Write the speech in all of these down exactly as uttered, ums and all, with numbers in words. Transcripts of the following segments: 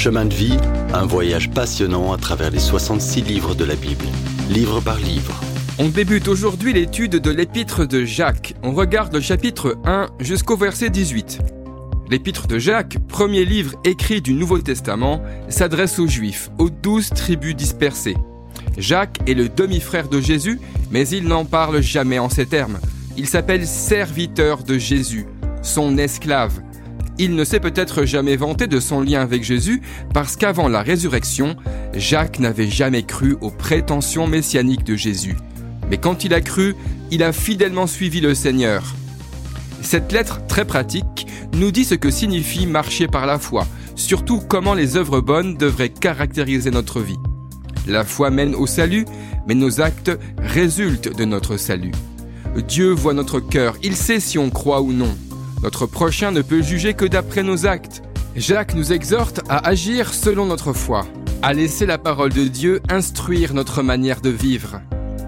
Chemin de vie, un voyage passionnant à travers les soixante-six livres de la Bible, livre par livre. On débute aujourd'hui l'étude de l'épître de Jacques. On regarde le chapitre un jusqu'au verset dix-huit. L'épître de Jacques, premier livre écrit du Nouveau Testament, s'adresse aux Juifs, aux douze tribus dispersées. Jacques est le demi-frère de Jésus, mais il n'en parle jamais en ces termes. Il s'appelle serviteur de Jésus, son esclave. Il ne s'est peut-être jamais vanté de son lien avec Jésus parce qu'avant la résurrection, Jacques n'avait jamais cru aux prétentions messianiques de Jésus. Mais quand il a cru, il a fidèlement suivi le Seigneur. Cette lettre très pratique nous dit ce que signifie marcher par la foi, surtout comment les œuvres bonnes devraient caractériser notre vie. La foi mène au salut, mais nos actes résultent de notre salut. Dieu voit notre cœur, il sait si on croit ou non. Notre prochain ne peut juger que d'après nos actes. Jacques nous exhorte à agir selon notre foi, à laisser la parole de Dieu instruire notre manière de vivre.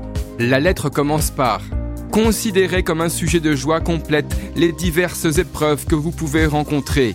La lettre commence par « Considérez comme un sujet de joie complète les diverses épreuves que vous pouvez rencontrer.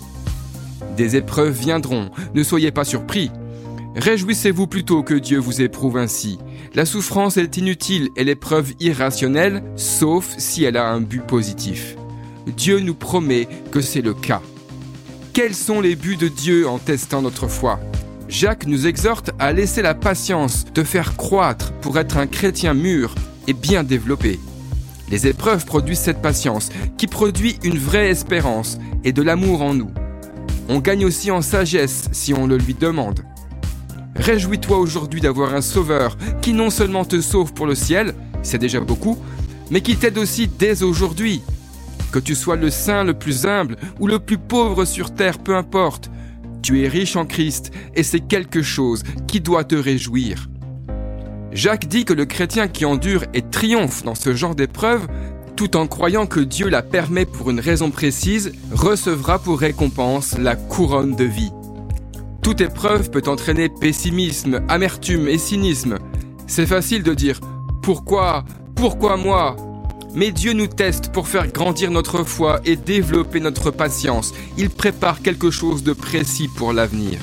Des épreuves viendront, ne soyez pas surpris. Réjouissez-vous plutôt que Dieu vous éprouve ainsi. La souffrance est inutile et l'épreuve irrationnelle, sauf si elle a un but positif. Dieu nous promet que c'est le cas. Quels sont les buts de Dieu en testant notre foi ? Jacques nous exhorte à laisser la patience te faire croître pour être un chrétien mûr et bien développé. Les épreuves produisent cette patience qui produit une vraie espérance et de l'amour en nous. On gagne aussi en sagesse si on le lui demande. Réjouis-toi aujourd'hui d'avoir un sauveur qui non seulement te sauve pour le ciel, c'est déjà beaucoup, mais qui t'aide aussi dès aujourd'hui. Que tu sois le saint le plus humble ou le plus pauvre sur terre, peu importe. Tu es riche en Christ et c'est quelque chose qui doit te réjouir. Jacques dit que le chrétien qui endure et triomphe dans ce genre d'épreuve, tout en croyant que Dieu la permet pour une raison précise, recevra pour récompense la couronne de vie. Toute épreuve peut entraîner pessimisme, amertume et cynisme. C'est facile de dire « Pourquoi ? Pourquoi moi ?» Mais Dieu nous teste pour faire grandir notre foi et développer notre patience. Il prépare quelque chose de précis pour l'avenir.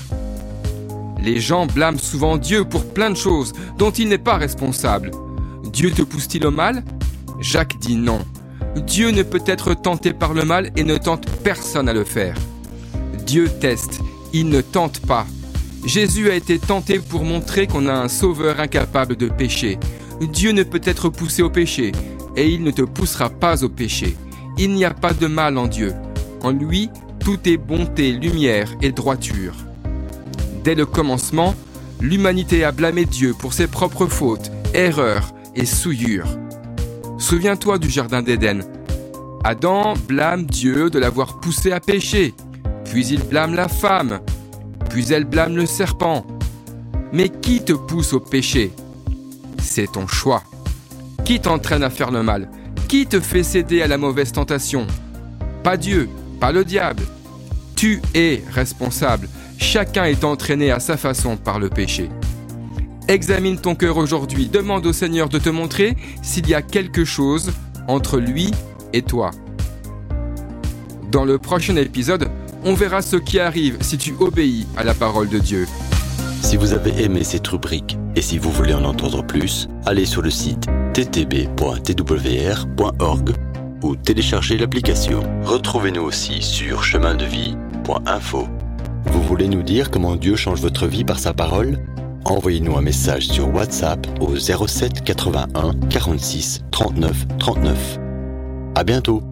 Les gens blâment souvent Dieu pour plein de choses dont il n'est pas responsable. Dieu te pousse-t-il au mal ? Jacques dit non. Dieu ne peut être tenté par le mal et ne tente personne à le faire. Dieu teste, il ne tente pas. Jésus a été tenté pour montrer qu'on a un sauveur incapable de pécher. Dieu ne peut être poussé au péché. Et il ne te poussera pas au péché. Il n'y a pas de mal en Dieu. En lui, tout est bonté, lumière et droiture. Dès le commencement, l'humanité a blâmé Dieu pour ses propres fautes, erreurs et souillures. Souviens-toi du jardin d'Éden. Adam blâme Dieu de l'avoir poussé à pécher. Puis il blâme la femme. Puis elle blâme le serpent. Mais qui te pousse au péché ? C'est ton choix. Qui t'entraîne à faire le mal ? Qui te fait céder à la mauvaise tentation ? Pas Dieu, pas le diable. Tu es responsable. Chacun est entraîné à sa façon par le péché. Examine ton cœur aujourd'hui. Demande au Seigneur de te montrer s'il y a quelque chose entre lui et toi. Dans le prochain épisode, on verra ce qui arrive si tu obéis à la parole de Dieu. Si vous avez aimé cette rubrique et si vous voulez en entendre plus, allez sur le site t t b point t w r point org ou téléchargez l'application. Retrouvez-nous aussi sur chemin de vie point info. Vous voulez nous dire comment Dieu change votre vie par sa parole ? Envoyez-nous un message sur WhatsApp au zéro sept quatre-vingt-un quarante-six trente-neuf trente-neuf. À bientôt.